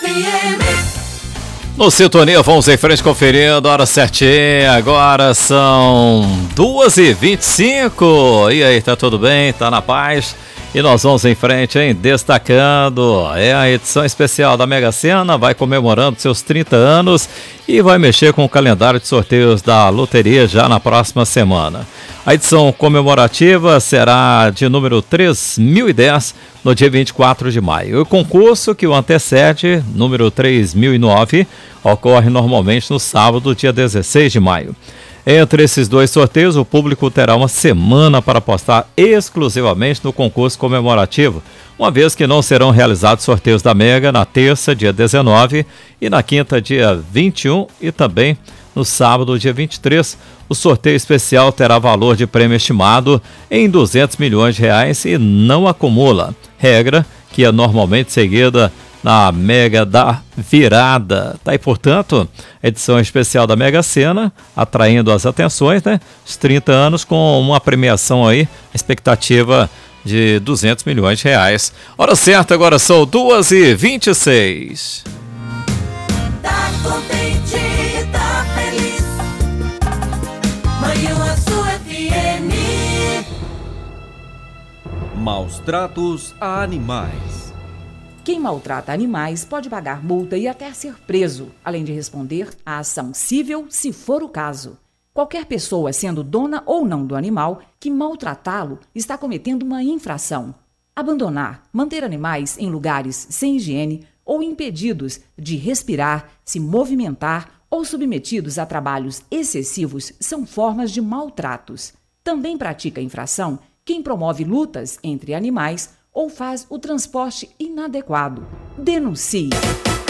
FM. No Sintonia, vamos em frente conferindo, hora certinha, agora são 2h25. E aí, tá tudo bem? Tá na paz? E nós vamos em frente, hein? Destacando, a edição especial da Mega Sena, vai comemorando seus 30 anos e vai mexer com o calendário de sorteios da loteria já na próxima semana. A edição comemorativa será de número 3010, no dia 24 de maio. O concurso que o antecede, número 3009, ocorre normalmente no sábado, dia 16 de maio. Entre esses dois sorteios, o público terá uma semana para apostar exclusivamente no concurso comemorativo, uma vez que não serão realizados sorteios da Mega na terça, dia 19, e na quinta, dia 21, e também no sábado, dia 23. O sorteio especial terá valor de prêmio estimado em R$200 milhões e não acumula, regra que é normalmente seguida na Mega da Virada. Tá aí, portanto, edição especial da Mega Sena, atraindo as atenções, né? Os 30 anos com uma premiação aí, expectativa de R$200 milhões. Hora certa, agora são 2h26. Tá contente, tá feliz. Manhã Azul FM. Maus tratos a animais. Quem maltrata animais pode pagar multa e até ser preso, além de responder à ação civil, se for o caso. Qualquer pessoa, sendo dona ou não do animal, que maltratá-lo está cometendo uma infração. Abandonar, manter animais em lugares sem higiene ou impedidos de respirar, se movimentar ou submetidos a trabalhos excessivos são formas de maltratos. Também pratica infração quem promove lutas entre animais ou faz o transporte inadequado. Denuncie!